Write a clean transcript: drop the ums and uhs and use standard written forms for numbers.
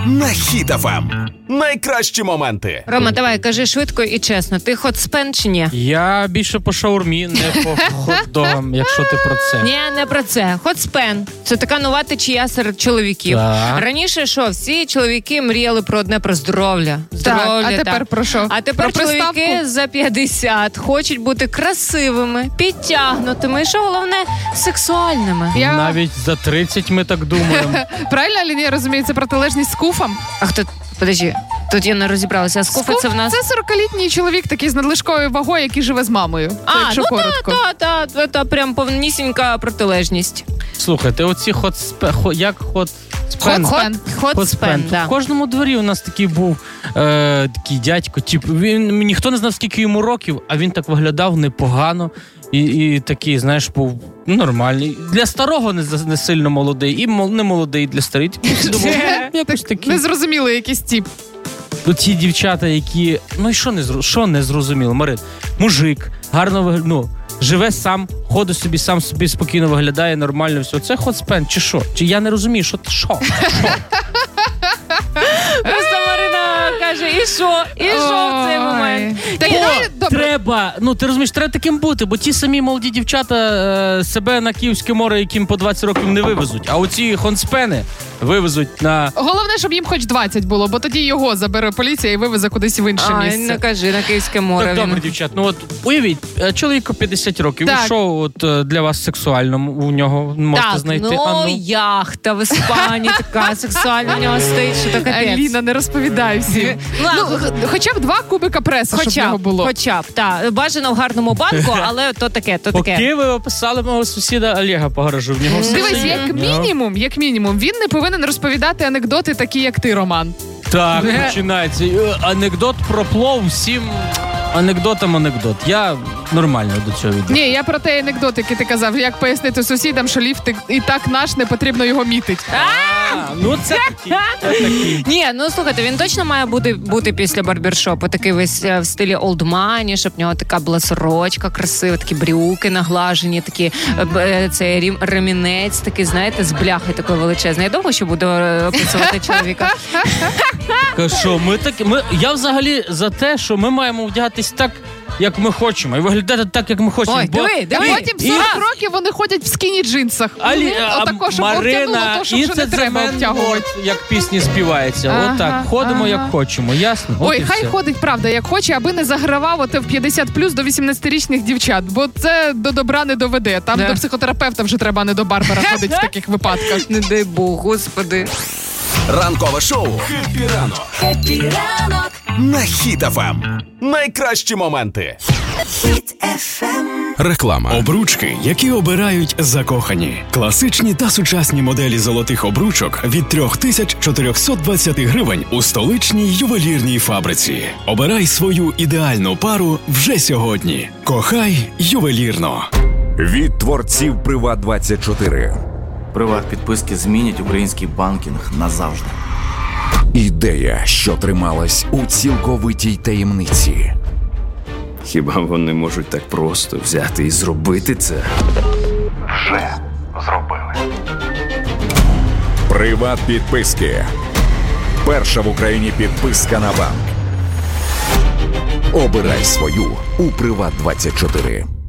на Хіт ФМ. Найкращі моменти. Рома, давай, кажи швидко і чесно. Ти хотспен чи ні? Я більше по шаурмі, не по хот-догам, якщо ти про це. Ні, не про це. Хотспен. Це така нова течія серед чоловіків. Так. Раніше що, всі чоловіки мріяли про одне, про здоров'я. Так, а тепер про що? А тепер про чоловіки приставку? за 50 хочуть бути красивими, підтягнутими і, що головне, сексуальними. Навіть за 30 ми так думаємо. Правильно, Лінія, розуміє, це протилежність скуфам? А хто... Подожди, тут я не розібралася. А скуфи це в нас... Це 40-літній чоловік такий з надлишковою вагою, який живе з мамою. Це, якщо коротко. Та прям повнісінька протилежність. Слухайте, оці Хотспен. Хотспен, да. В кожному дворі у нас такий був такий дядько. Ніхто не знав, скільки йому років, а він так виглядав непогано. І такий, знаєш, був нормальний. Для старого не сильно молодий, і не молодий для старих. Якось такий. Незрозумілий якийсь тип. Ті дівчата, які... Ну і що не зрозуміло, Марин? Мужик, гарно виглядає, живе сам, ходить собі, сам собі спокійно виглядає, нормально все. Це хотспен, чи що? Чи я не розумію, що? Просто Марина каже, і що в цей момент? Треба, ти розумієш, треба таким бути, бо ті самі молоді дівчата себе на Київське море, яким по 20 років не вивезуть, а оці хотспени вивезуть на... Головне, щоб їм хоч 20 було, бо тоді його забере поліція і вивезе кудись в інше місце. Не кажи, на Київське море. Так, добре, дівчат, уявіть, чоловіку 50 років, так. Що для вас сексуально у нього можете знайти? Яхта в Іспанії така сексуальна у нього стоїть, що то капець. Аліна, не розповідай всім. Хоча б 2 кубика преси, щоб в нього було. Хоча б, так. Бажано в гарному банку, але то таке. Поки ви описали мого сусіда Олега по гаражу, в нього все Дивись, є. як мінімум, він не повинен розповідати анекдоти такі, як ти, Роман. Так, починається. Анекдот про плов всім... Анекдот. Я нормально до цього відношусь. Ні, я про те анекдот, який ти казав, як пояснити сусідам, що ліфт і так наш, не потрібно його мітить. Це такі. Ні, слухайте, він точно має бути після барбершопу, такий весь в стилі олдмані, щоб в нього така була сорочка красива, такі брюки наглажені, такі цей ремінець такий, знаєте, з бляхи такої величезної. Я довго ще буду описувати чоловіка. Я взагалі за те, що ми маємо вдягатись так, як ми хочемо, і виглядати так, як ми хочемо. Ой, диви. А потім 40 років вони ходять в скіні-джинсах. Отако, щоб обтягнуло то, що не треба обтягувати. Як пісні співається. Отак, ходимо, як хочемо, ясно? Ой, хай ходить, правда, як хоче, аби не загравав в 50+ до 18-річних дівчат, бо це до добра не доведе. Там до психотерапевта вже треба, не до барбера ходить в таких випадках. Не дай Бог, господи. Ранкове шоу «Хеппі ранок» на Хіт ФМ. Найкращі моменти. Хіт ФМ. Реклама. Обручки, які обирають закохані. Класичні та сучасні моделі золотих обручок від 3420 гривень у столичній ювелірній фабриці. Обирай свою ідеальну пару вже сьогодні. Кохай ювелірно. Від творців Приват24. Приват-підписки змінять український банкінг назавжди. Ідея, що трималась у цілковитій таємниці. Хіба вони можуть так просто взяти і зробити це? Вже зробили. Приват-підписки. Перша в Україні підписка на банк. Обирай свою у Приват24.